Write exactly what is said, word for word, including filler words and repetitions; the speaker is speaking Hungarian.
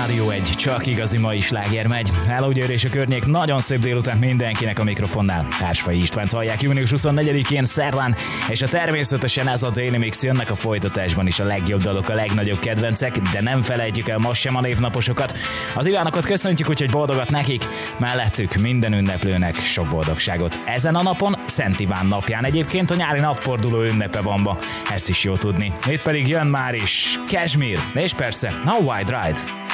rádió egy, csak igazi mai sláger megy. Hello Győr és a környék, nagyon szép délután mindenkinek a mikrofonnál. Társfai Istvánt hallják június huszonnegyedikén szerdán, és a természetesen ez a Daily Mix, jönnek a folytatásban is a legjobb dalok, a legnagyobb kedvencek, de nem felejtjük el most sem a névnaposokat. Az Ivánokat köszöntjük, úgyhogy boldogat nekik, mellettük minden ünneplőnek sok boldogságot. Ezen a napon, Szent Iván napján egyébként a nyári napforduló ünnepe van ma, ezt is jó tudni. Itt pedig jön már is Kashmir, és persze No Wide Ride.